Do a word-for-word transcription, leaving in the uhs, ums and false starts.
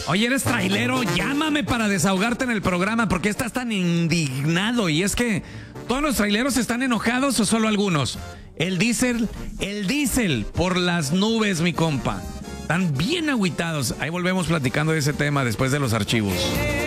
Oye, eres trailero, llámame para desahogarte en el programa, porque estás tan indignado. Y es que, ¿todos los traileros están enojados o solo algunos? El diésel, el diésel por las nubes, mi compa. Están bien agüitados. Ahí volvemos platicando de ese tema después de los archivos.